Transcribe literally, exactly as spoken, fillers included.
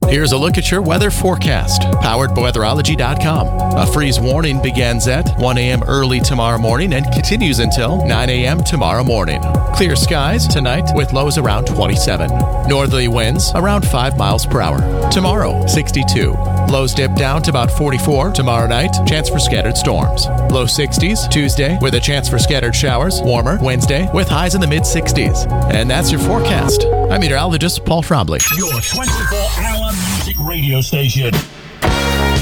Here's a look at your weather forecast, powered by weatherology dot com. A freeze warning begins at one a.m. early tomorrow morning and continues until nine a.m. tomorrow morning. Clear skies tonight with lows around twenty-seven. Northerly winds around five miles per hour. Tomorrow, sixty-two. Lows dip down to about forty-four. Tomorrow night, chance for scattered storms. Low sixties Tuesday with a chance for scattered showers. Warmer Wednesday with highs in the mid-sixties. And that's your forecast. I'm meteorologist Paul Trombley. Your twenty-four hour music radio station.